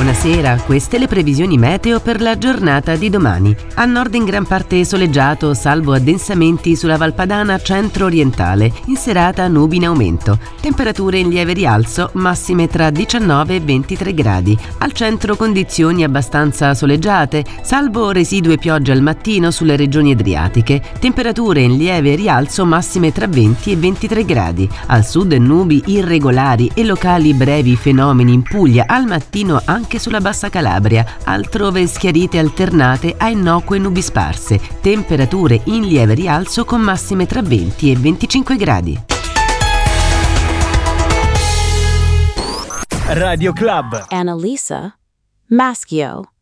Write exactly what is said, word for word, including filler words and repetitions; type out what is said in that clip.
buonasera, queste le previsioni meteo per la giornata di domani. A nord in gran parte soleggiato, salvo addensamenti sulla Valpadana centro-orientale. In serata nubi in aumento. Temperature in lieve rialzo, massime tra diciannove e ventitré gradi. Al centro condizioni abbastanza soleggiate, salvo residue piogge al mattino sulle regioni adriatiche. Temperature in lieve rialzo, massime tra venti e ventitré gradi. Al sud nubi irregolari e locali brevi fenomeni in Puglia, al mattino anche sulla Bassa Calabria, altrove schiarite alternate a innocue nubi sparse. Temperature in lieve rialzo con massime tra venti e venticinque gradi. Radio Club. Annalisa Maschio.